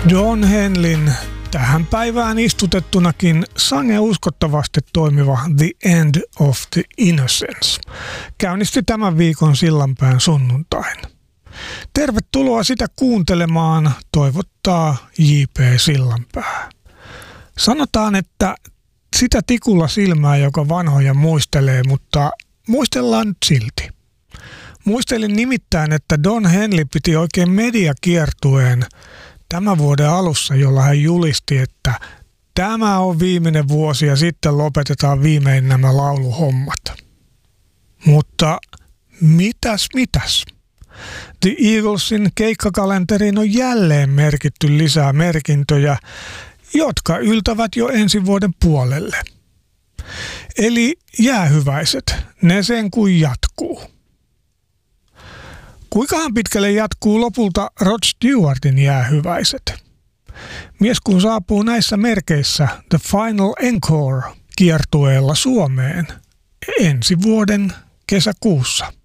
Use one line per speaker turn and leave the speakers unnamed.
Don Henleyn tähän päivään istutettunakin sangen uskottavasti toimiva The End of the Innocence käynnisti tämän viikon Sillanpään sunnuntain. Tervetuloa sitä kuuntelemaan, toivottaa J.P. Sillanpää. Sanotaan, että sitä tikulla silmää, joka vanhoja muistelee, mutta muistellaan nyt silti. Muistelin nimittäin, että Don Henley piti oikein mediakiertueen tämän vuoden alussa, jolla hän julisti, että tämä on viimeinen vuosi ja sitten lopetetaan viimein nämä lauluhommat. Mutta mitäs? The Eaglesin keikkakalenteriin on jälleen merkitty lisää merkintöjä, jotka yltävät jo ensi vuoden puolelle. Eli jäähyväiset, ne sen kuin jatkuu. Kuinkahan pitkälle jatkuu lopulta Rod Stewartin jäähyväiset? Mies kun saapuu näissä merkeissä The Final Encore -kiertueella Suomeen ensi vuoden kesäkuussa.